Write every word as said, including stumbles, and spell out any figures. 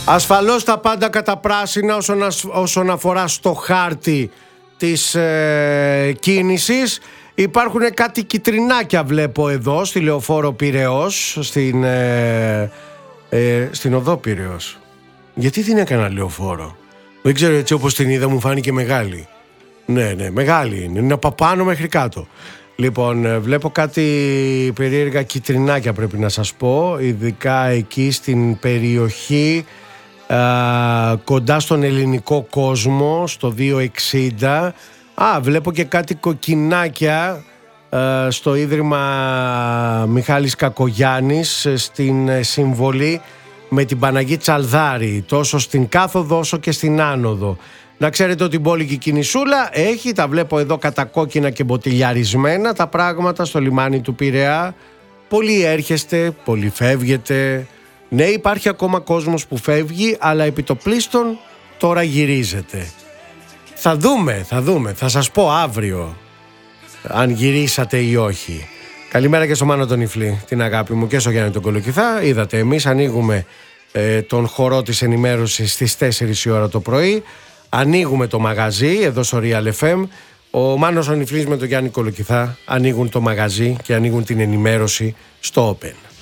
Ασφαλώς τα πάντα κατά πράσινα όσον, όσον αφορά στο χάρτη της ε, κίνησης. Υπάρχουν κάτι κιτρινάκια βλέπω εδώ στη Λεωφόρο Πειραιώς, στην, ε, ε, στην οδό Πειραιώς. Γιατί την έκανα Λεωφόρο? Δεν ξέρω, έτσι όπως την είδα μου φάνηκε μεγάλη. Ναι, ναι, μεγάλη είναι, είναι από πάνω μέχρι κάτω. Λοιπόν, βλέπω κάτι περίεργα κιτρινάκια πρέπει να σας πω, ειδικά εκεί στην περιοχή α, κοντά στον Ελληνικό Κόσμο, στο δύο εξήντα. Α, βλέπω και κάτι κοκκινάκια α, στο Ίδρυμα Μιχάλης Κακογιάννης, στην συμβολή με την Παναγή Τσαλδάρη, τόσο στην κάθοδο όσο και στην άνοδο. Να ξέρετε ότι η μπόλικη κινησούλα έχει, τα βλέπω εδώ κατακόκκινα και μποτιλιαρισμένα τα πράγματα στο λιμάνι του Πειραιά. Πολλοί έρχεστε, πολλοί φεύγετε. Ναι, υπάρχει ακόμα κόσμος που φεύγει, αλλά επιτοπλίστων τώρα γυρίζετε. Θα δούμε, θα δούμε, θα σας πω αύριο αν γυρίσατε ή όχι. Καλημέρα και στο Μάνο τον Ιφλή, την αγάπη μου, και στο Γιάννη τον Κολοκυθά. Είδατε, εμείς ανοίγουμε ε, τον χορό της ενημέρωσης στις τέσσερις η ώρα το πρωί. Ανοίγουμε το μαγαζί εδώ στο Real εφ εμ. Ο Μάνος ο Νιφλής με τον Γιάννη Κολοκυθά ανοίγουν το μαγαζί και ανοίγουν την ενημέρωση στο Open.